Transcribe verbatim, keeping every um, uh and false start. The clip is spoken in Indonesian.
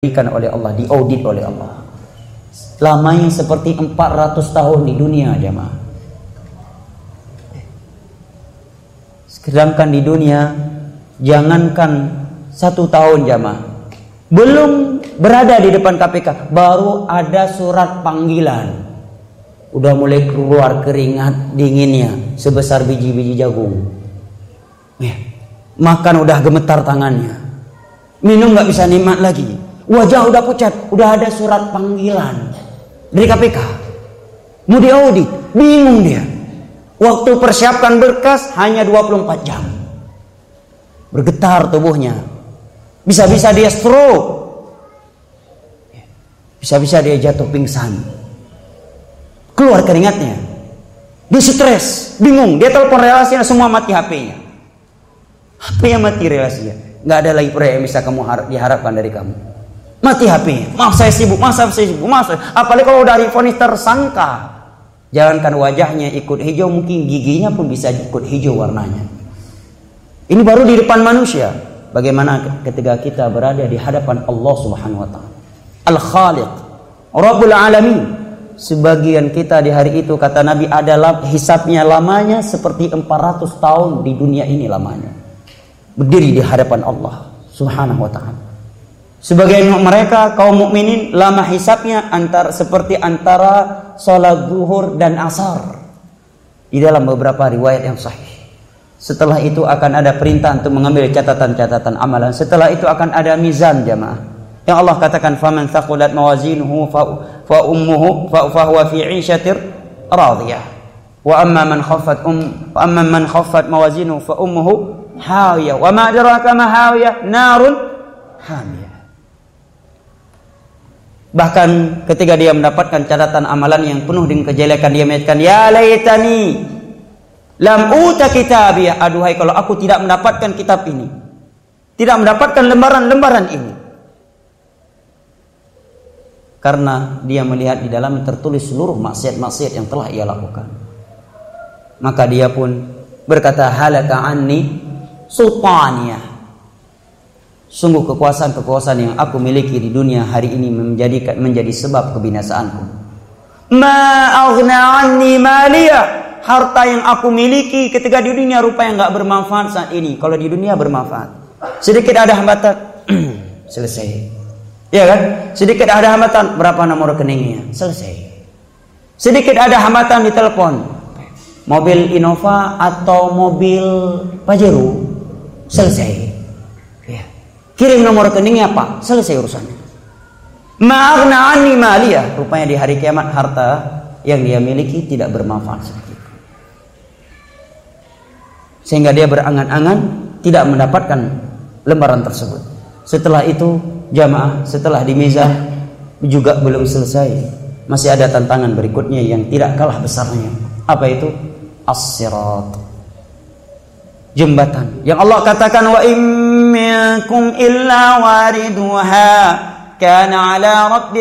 diberikan oleh Allah, diaudit oleh Allah. Lamanya seperti empat ratus tahun di dunia, jamaah. Sedangkan di dunia, jangankan satu tahun, jamaah, belum berada di depan K P K, baru ada surat panggilan, udah mulai keluar keringat dinginnya sebesar biji-biji jagung. Ya. Makan udah gemetar tangannya, minum nggak bisa nikmat lagi. Wajah udah pucat, udah ada surat panggilan dari K P K. Mau diaudit, bingung dia. Waktu persiapkan berkas hanya dua puluh empat jam. Bergetar tubuhnya. Bisa-bisa dia stroke. Bisa-bisa dia jatuh pingsan. Keluar keringatnya. Dia stres, bingung. Dia telepon relasinya, semua mati H P-nya. H P-nya mati relasinya. Nggak ada lagi proyek yang bisa kamu harap, diharapkan dari kamu. Mati H P-nya. Maaf saya sibuk, maaf saya sibuk, maaf saya. Apalagi kalau dari vonis tersangka. Jangankan wajahnya ikut hijau, mungkin giginya pun bisa ikut hijau warnanya. Ini baru di depan manusia. Bagaimana ketika kita berada di hadapan Allah Subhanahu wa taala. Al-Khaliq, Rabbul Alamin. Sebagian kita di hari itu, kata Nabi, adalah hisabnya lamanya seperti empat ratus tahun di dunia ini lamanya. Berdiri di hadapan Allah Subhanahu wa taala. Sebagian mereka kaum mukminin lama hisabnya antara seperti antara salat zuhur dan asar. Di dalam beberapa riwayat yang sahih. Setelah itu akan ada perintah untuk mengambil catatan-catatan amalan. Setelah itu akan ada mizan, jamaah. Yang Allah katakan, faman thaqulat mawazinuhu fa ummuhu fa huwa fi 'ishatir radiyah. Wa amma man khaffat um wa amma man khaffat mawazinuhu fa ummuhu hawiyah. Wa ma adraka ma hawiyah? Narun hamiyah. Bahkan ketika dia mendapatkan catatan amalan yang penuh dengan kejelekan, dia mengatakan, ya laitani lam uta kitabiyah. Aduhai kalau aku tidak mendapatkan kitab ini, tidak mendapatkan lembaran-lembaran ini. Karena dia melihat di dalam tertulis seluruh maksiat-maksiat yang telah ia lakukan. Maka dia pun berkata, halaka anni sultaniyah. Sungguh kekuasaan-kekuasaan yang aku miliki di dunia hari ini menjadi menjadi sebab kebinasaanku. Ma aghna anni maliyah. Harta yang aku miliki ketika di dunia rupanya enggak bermanfaat saat ini. Kalau di dunia bermanfaat. Sedikit ada hambatan, selesai. Ya kan? Sedikit ada hambatan, berapa nomor rekeningnya? Selesai. Sedikit ada hambatan di telepon. Mobil Innova atau mobil Pajero? Selesai. Kirim nomor rekeningnya apa? Selesai urusannya. Ma'aghna anni maliyah. Rupanya di hari kiamat harta yang dia miliki tidak bermanfaat sedikit. Sehingga dia berangan-angan tidak mendapatkan lembaran tersebut. Setelah itu, jamaah, setelah dimizah juga belum selesai. Masih ada tantangan berikutnya yang tidak kalah besarnya. Apa itu? As-sirat. Jembatan yang Allah katakan, wa im minkum illa wariduha kana ala rabbika